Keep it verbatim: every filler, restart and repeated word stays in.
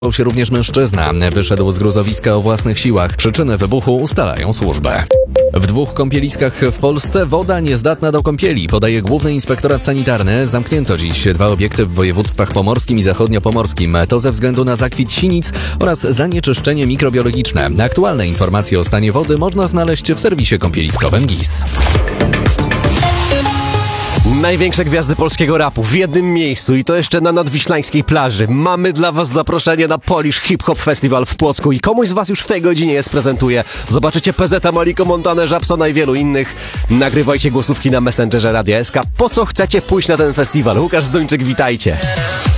się również mężczyzna. Wyszedł z gruzowiska o własnych siłach. Przyczyny wybuchu ustalają służby. W dwóch kąpieliskach w Polsce woda niezdatna do kąpieli, podaje Główny Inspektorat Sanitarny. Zamknięto dziś dwa obiekty w województwach pomorskim i zachodniopomorskim. To ze względu na zakwit sinic oraz zanieczyszczenie mikrobiologiczne. Aktualne informacje o stanie wody można znaleźć w serwisie kąpieliskowym G I S. Największe gwiazdy polskiego rapu w jednym miejscu i to jeszcze na nadwiślańskiej plaży. Mamy dla was zaproszenie na Polish Hip Hop Festival w Płocku i komuś z was już w tej godzinie je sprezentuje. Zobaczycie P Z a, Maliko Montanę, Żabsona i wielu innych. Nagrywajcie głosówki na Messengerze Radia S K. Po co chcecie pójść na ten festiwal? Łukasz Zduńczyk, witajcie.